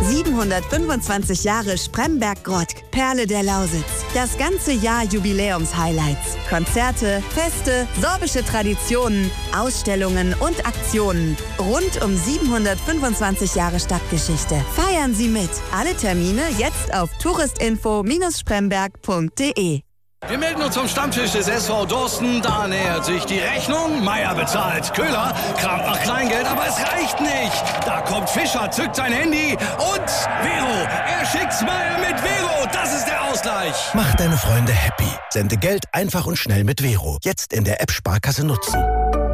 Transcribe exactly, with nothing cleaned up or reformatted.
siebenhundertfünfundzwanzig Jahre Spremberg-Grottk, Perle der Lausitz. Das ganze Jahr Jubiläums-Highlights. Konzerte, Feste, sorbische Traditionen, Ausstellungen und Aktionen. Rund um siebenhundertfünfundzwanzig Jahre Stadtgeschichte. Feiern Sie mit. Alle Termine jetzt auf touristinfo Bindestrich spremberg Punkt de. Wir melden uns zum Stammtisch des S V Dorsten. Da nähert sich die Rechnung. Meier bezahlt. Köhler kramt nach Kleingeld, aber es reicht nicht. Da kommt Fischer, zückt sein Handy und Vero. Er schickt Smile mit Vero. Das ist der Ausgleich. Mach deine Freunde happy. Sende Geld einfach und schnell mit Vero. Jetzt in der App Sparkasse nutzen.